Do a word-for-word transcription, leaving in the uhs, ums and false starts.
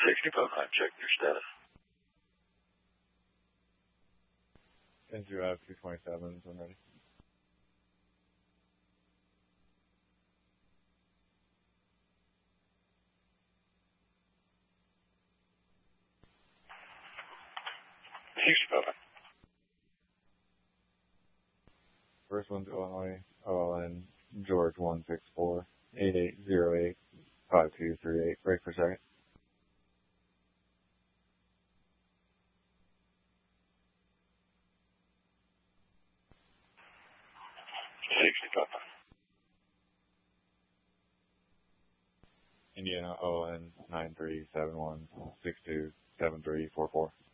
sixty-five nine, check your status. ten two out of two twenty-sevens, I'm ready. sixty-five nine. First one's Illinois, O L N, George one six four, eight eight zero eight, five two three eight. Break for a second. sixty-five nine. Indiana, O L N, nine three seven one, six two seven three four four.